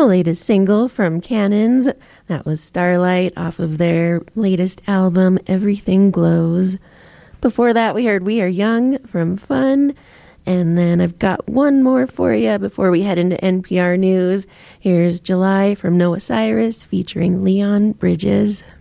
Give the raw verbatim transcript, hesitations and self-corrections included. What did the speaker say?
the latest single from Cannons. That was Starlight off of their latest album, Everything Glows. Before that, we heard We Are Young from Fun. And then I've got one more for you before we head into N P R News. Here's July from Noah Cyrus featuring Leon Bridges.